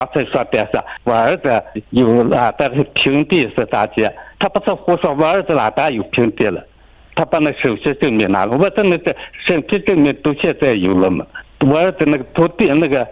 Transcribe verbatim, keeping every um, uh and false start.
再说点啥，我儿子有了，但是平地是大姐，他不是胡说，我儿子哪打有平地了？他把那手续证明拿了，我真的是身体证明都现在有了嘛？我儿子那个土地那个